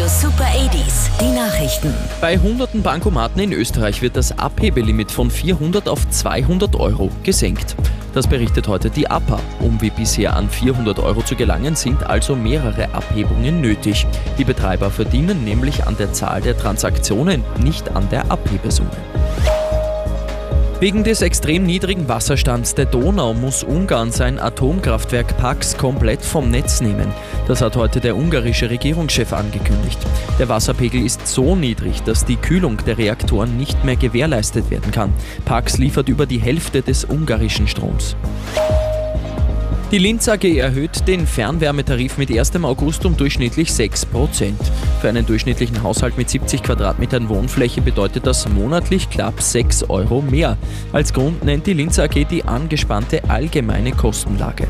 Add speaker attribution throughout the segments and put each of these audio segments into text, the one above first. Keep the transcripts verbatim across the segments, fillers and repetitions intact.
Speaker 1: Super achtziger, die Nachrichten.
Speaker 2: Bei hunderten Bankomaten in Österreich wird das Abhebelimit von vierhundert auf zweihundert Euro gesenkt. Das berichtet heute die A P A. Um wie bisher an vierhundert Euro zu gelangen, sind also mehrere Abhebungen nötig. Die Betreiber verdienen nämlich an der Zahl der Transaktionen, nicht an der Abhebesumme. Wegen des extrem niedrigen Wasserstands der Donau muss Ungarn sein Atomkraftwerk Paks komplett vom Netz nehmen. Das hat heute der ungarische Regierungschef angekündigt. Der Wasserpegel ist so niedrig, dass die Kühlung der Reaktoren nicht mehr gewährleistet werden kann. Paks liefert über die Hälfte des ungarischen Stroms. Die Linz A G erhöht den Fernwärmetarif mit erstem August um durchschnittlich sechs Prozent. Für einen durchschnittlichen Haushalt mit siebzig Quadratmetern Wohnfläche bedeutet das monatlich knapp sechs Euro mehr. Als Grund nennt die Linz A G die angespannte allgemeine Kostenlage.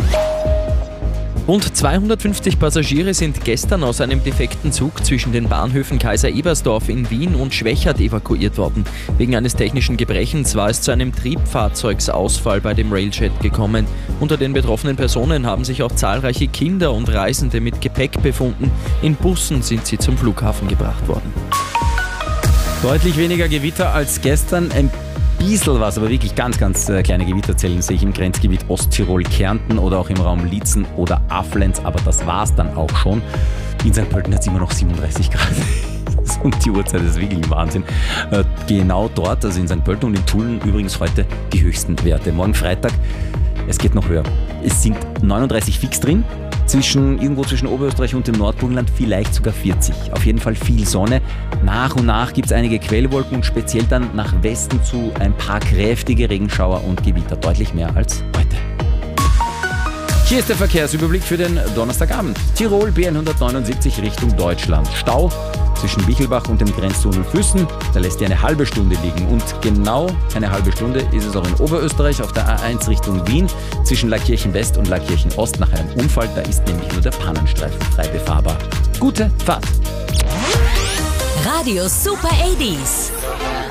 Speaker 2: Rund zweihundertfünfzig Passagiere sind gestern aus einem defekten Zug zwischen den Bahnhöfen Kaiser Ebersdorf in Wien und Schwechat evakuiert worden. Wegen eines technischen Gebrechens war es zu einem Triebfahrzeugsausfall bei dem Railjet gekommen. Unter den betroffenen Personen haben sich auch zahlreiche Kinder und Reisende mit Gepäck befunden. In Bussen sind sie zum Flughafen gebracht worden.
Speaker 3: Deutlich weniger Gewitter als gestern. Ein bisschen was, aber wirklich ganz, ganz äh, kleine Gewitterzellen sehe ich im Grenzgebiet Osttirol, Kärnten oder auch im Raum Liezen oder Aflenz, aber das war's dann auch schon. In Sankt Pölten hat es immer noch siebenunddreißig Grad. Und die Uhrzeit ist wirklich Wahnsinn. Äh, genau dort, also in Sankt Pölten und in Tulln übrigens heute die höchsten Werte. Morgen Freitag, es geht noch höher. Es sind neununddreißig fix drin. Zwischen, irgendwo zwischen Oberösterreich und dem Nordburgenland vielleicht sogar vierzig. Auf jeden Fall viel Sonne. Nach und nach gibt es einige Quellwolken und speziell dann nach Westen zu ein paar kräftige Regenschauer und Gewitter. Deutlich mehr als heute. Hier ist der Verkehrsüberblick für den Donnerstagabend. Tirol B hundertneunundsiebzig Richtung Deutschland. Stau zwischen Bichelbach und dem Grenztunnel Füssen. Da lässt ihr eine halbe Stunde liegen. Und genau eine halbe Stunde ist es auch in Oberösterreich auf der A eins Richtung Wien zwischen Lackirchen West und Lackirchen Ost nach einem Unfall. Da ist nämlich nur der Pannenstreifen frei befahrbar. Gute Fahrt!
Speaker 1: Radio Super achtziger.